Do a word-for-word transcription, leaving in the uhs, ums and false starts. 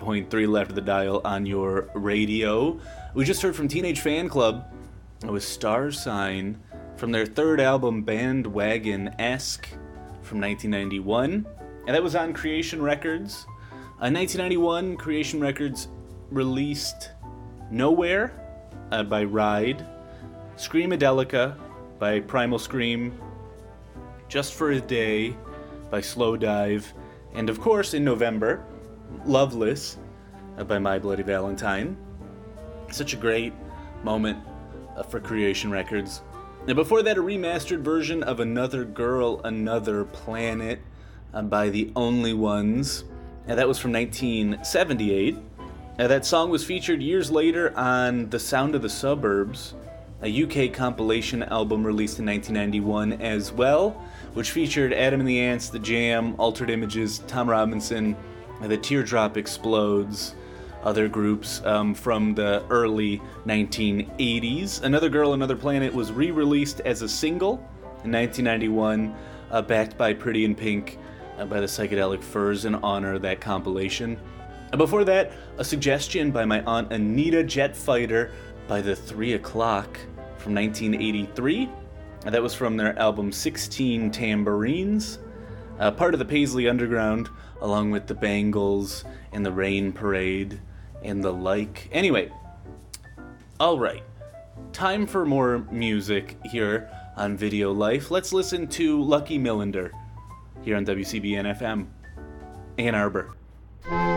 point three left of the dial on your radio. We just heard from Teenage Fan Club. It was Star Sign from their third album, Bandwagon-esque, from nineteen ninety-one. And that was on Creation Records. In nineteen ninety-one, Creation Records released Nowhere uh, by Ride, Screamadelica by Primal Scream, Just for a Day by Slowdive, and of course in November, Loveless uh, by My Bloody Valentine. Such a great moment uh, for Creation Records. And before that, a remastered version of Another Girl, Another Planet uh, by The Only Ones. And that was from nineteen seventy-eight. Uh, that song was featured years later on The Sound of the Suburbs, a U K compilation album released in nineteen ninety-one as well, which featured Adam and the Ants, The Jam, Altered Images, Tom Robinson, and The Teardrop Explodes, other groups um, from the early nineteen eighties. Another Girl, Another Planet was re-released as a single in nineteen ninety-one, uh, backed by Pretty in Pink uh, by the Psychedelic Furs in honor of that compilation. And before that, a suggestion by my Aunt Anita Jetfighter by The Three O'Clock from nineteen eighty-three. And that was from their album sixteen Tambourines, uh, part of the Paisley Underground, along with the Bangles and the Rain Parade and the like. Anyway, all right, time for more music here on Video Life. Let's listen to Lucky Millinder here on W C B N F M, Ann Arbor.